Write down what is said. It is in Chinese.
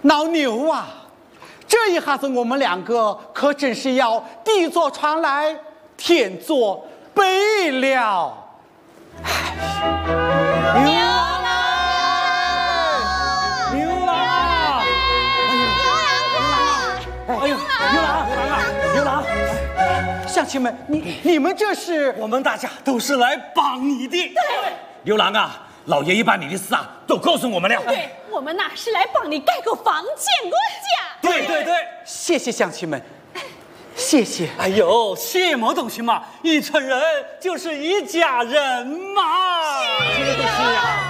老牛啊，这一下子我们两个可真是要地坐船来天作北了。 牛郎，牛郎， 哎呦，牛郎，乡亲们，你们这是？ 我们大家都是来帮你的。对，牛郎啊，老爷爷把你的事啊都告诉我们了。 对，我们呐是来帮你盖个房建个家。 对， 谢谢乡亲们，谢谢。 哎呦，什么东西嘛，一村人就是一家人嘛。 是呀。